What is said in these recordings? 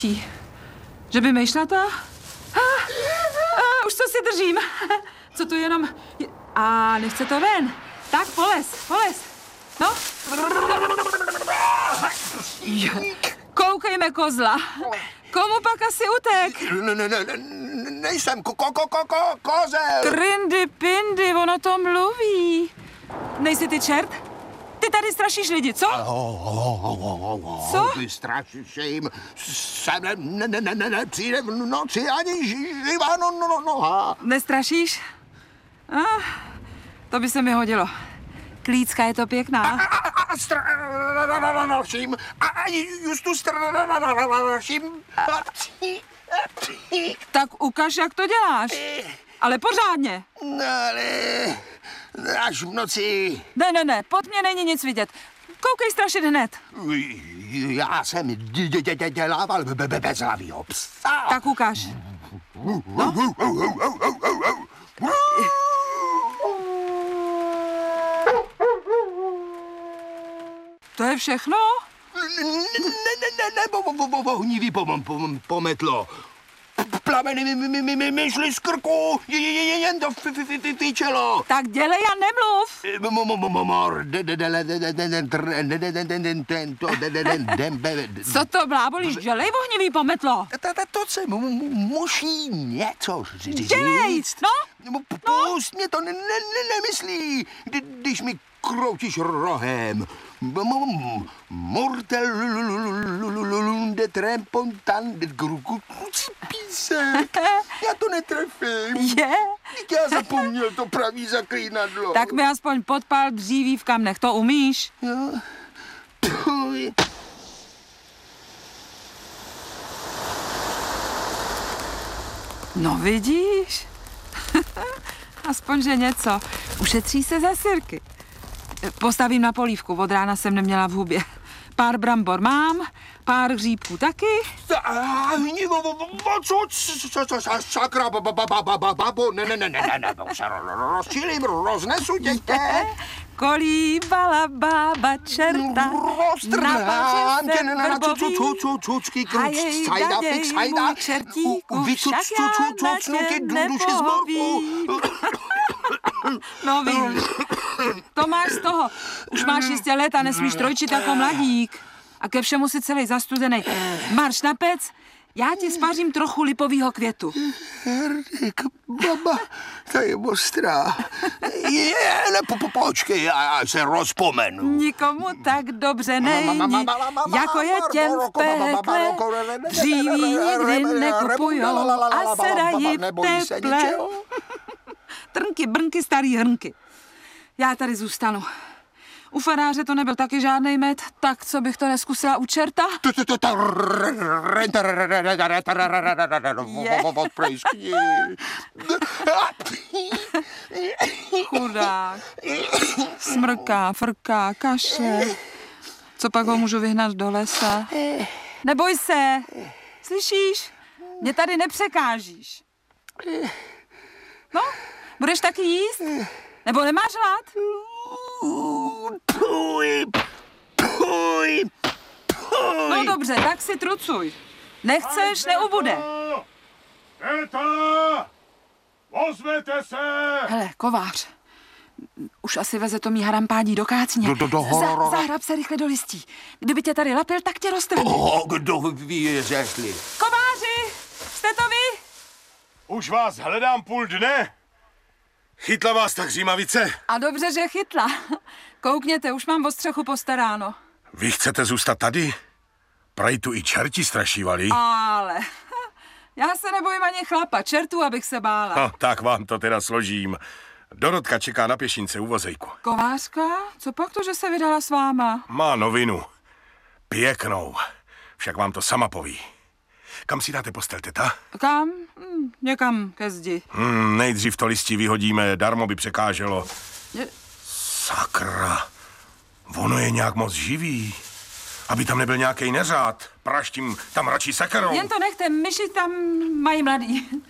Že by mejšlata? Už co si držím. Co to jenom... A nechce to ven. Tak polez. No. Koukejme kozla. Komu pak asi utek? Nejsem kozel. Krindy pindy, ono to mluví. Nejsi ty čert? Ty tady strašíš lidi, co? Co? Ty strašíš jim. Sem nepřijde v noci ani živá noha. Nestrašíš? To by se mi hodilo. Klícka je to pěkná. Straším. A justu straším. Tak ukaž, jak to děláš. Ale pořádně. Ale až v noci. Ne, pod mě není nic vidět. Koukej strašit hned. Já jsem dělával bezhlavýho psa. Tak ukaž. No. To je všechno? Ne, vohnivý pometlo. Plameny mi šly z krku, jen to fičelo. Tak dělej a nemluv. Co to blábolíš? Dělej, vohnivý pometlo. To se musí něco říct. Dělej, no. Pust mě to nemyslí, když mi kroutíš rohem. Mortelunde trempontan de písek. Já to netrefím. Je? Já zapomněl to pravý zaklínadlo. Tak mi aspoň podpál dříví v kamnech, to umíš? Jo. No vidíš? Aspoň, že něco. Ušetří se za sirky. Postavím na polívku, od rána jsem neměla v hubě. Pár brambor mám, pár hříbků taky. Sakra, babo, ne, rozčilím, roznesu tě. Kolíbala bába čerta, roztrhám tě na cucky, hajej, daděj, můj čertíku, však já na tě nepohovím. No vidíš, to máš z toho. Už máš jistě let a nesmíš trojčit jako mladík. A ke všemu si celý zastudenej. Marš na pec, já ti spařím trochu lipovýho květu. Herdik, baba, ta je ostrá. Počkej, já se rozpomenu. Nikomu tak dobře není, jako je těm v pekle. Dříví nikdy nekupujou a sedají v teple. Trnky, brnky, starý hrnky. Já tady zůstanu. U faráře to nebyl taky žádnej med, tak co bych to neskusila u čerta? Chudák. Smrká, frká, kašle. Co pak ho můžu vyhnat do lesa? Neboj se. Slyšíš? Mě tady nepřekážíš. No, budeš taky jíst? Nebo nemáš hlad? Puj. No dobře, tak si trucuj. Nechceš, neubude. Eta! Ozvěte se! Hele, kovář. Už asi veze to mý harampádí do kácně. Zahrab se rychle do listí. Kdyby tě tady lapil, tak tě roztrhne. Kdo ví, jestli? Kováři, jste to vy? Už vás hledám půl dne. Chytla vás ta hřímavice? A dobře, že chytla. Koukněte, už mám o střechu postaráno. Vy chcete zůstat tady? Prej tu i čerti strašívali. Ale já se nebojím ani chlapa, čertů, abych se bála. No, tak vám to teda složím. Dorotka čeká na pěšince u vozejku. Kovářka? Co pak to, že se vydala s váma? Má novinu. Pěknou. Však vám to sama poví. Kam si dáte postel, teta? Kam? Někam ke zdi. Nejdřív to listí vyhodíme, darmo by překáželo. Sakra. Ono je nějak moc živý. Aby tam nebyl nějaký neřád. Praštím tam radši sekerou. Jen to nechte, myši tam mají mladý.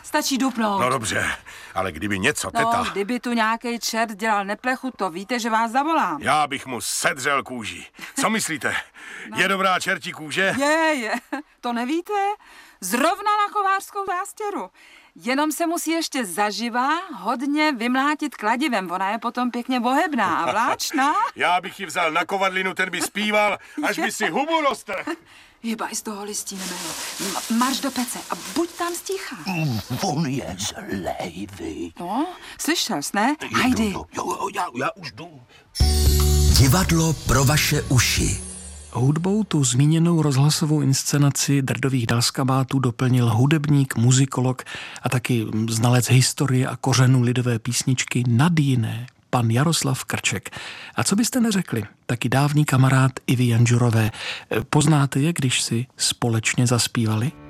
Stačí dupnout. No dobře, ale kdyby něco, teta... No, kdyby tu nějaký čert dělal neplechu, to víte, že vás zavolám. Já bych mu sedřel kůži. Co myslíte? No. Je dobrá čertí kůže? Je. To nevíte? Zrovna na kovářskou zástěru. Jenom se musí ještě zaživa hodně vymlátit kladivem. Ona je potom pěkně bohebná a vláčná. Já bych ji vzal na kovadlinu, ten by zpíval, až by si hubu roztrhl. Hýbaj z toho listí, nemého. Marš do pece a buď tam stíchá. On je zlej, vy. No, slyšel jsi, ne? Hajdy. Jo, já už jdu. Divadlo pro vaše uši. Hudbou tu zmíněnou rozhlasovou inscenaci Drdových dalskabátů doplnil hudebník, muzikolog a taky znalec historie a kořenů lidové písničky nad jiné, pan Jaroslav Krček. A co byste neřekli, taky dávný kamarád Ivy Janžurové. Poznáte je, když si společně zaspívali?